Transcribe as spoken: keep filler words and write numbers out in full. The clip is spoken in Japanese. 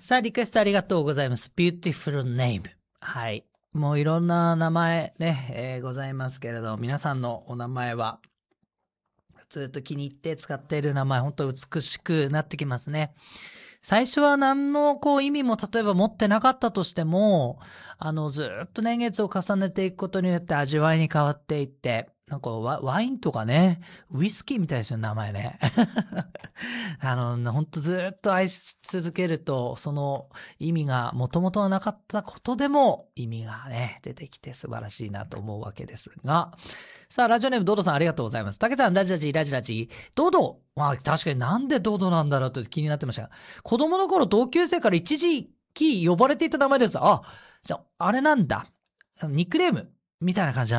さあ、リクエストありがとうございます。Beautiful name。はい。もういろんな名前ね、えーございますけれど、皆さんのお名前は、ずっと気に入って使っている名前、本当美しくなってきますね。最初は何のこう意味も例えば持ってなかったとしても、あの、ずっと年月を重ねていくことによって味わいに変わっていって、なんかワワインとかね、ウイスキーみたいですよ、名前ね。あの、ほんとずっと愛し続けると、その意味が元々はなかったことでも意味がね、出てきて素晴らしいなと思うわけですが。さあ、ラジオネームドードさんありがとうございます。たけちゃん、ラジラジ、ラジラジ、ドド。まあ、確かになんでドドなんだろうと気になってましたが、子供の頃同級生から一時期呼ばれていた名前です。あ、じゃあ、あれなんだ。ニックネームみたいな感じなんだ。